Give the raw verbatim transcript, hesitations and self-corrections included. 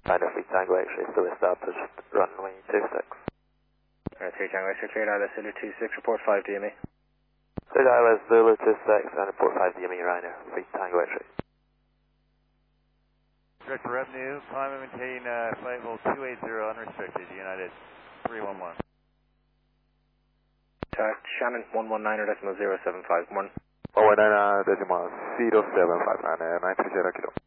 Ryder three Tango X-ray, still established, runway two six. Alright, three Tango X-ray, cleared out of Zulu two six, report five D M E. Cleared out of Zulu two six and report five D M E, Ryder three Tango X-ray. Director Revenue, climb and maintain uh, flight level two eighty unrestricted, United three one one. Uh, Shannon, one one nine decimal zero seven five one. one one nine decimal zero seven five nine, nine three zero kilo.